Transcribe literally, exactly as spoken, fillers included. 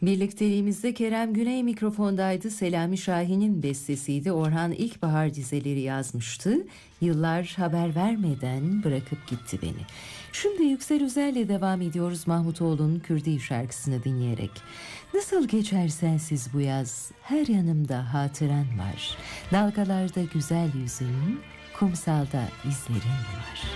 Birlikteliğimizde Kerem Güney mikrofondaydı. Selami Şahin'in bestesiydi. Orhan İlkbahar dizeleri yazmıştı. Yıllar haber vermeden bırakıp gitti beni. Şimdi Yüksel Üzer'le devam ediyoruz Mahmutoğlu'nun Kürdi şarkısını dinleyerek. Nasıl geçer sensiz bu yaz? Her yanımda hatıran var. Dalgalarda güzel yüzün, kumsalda izlerin var.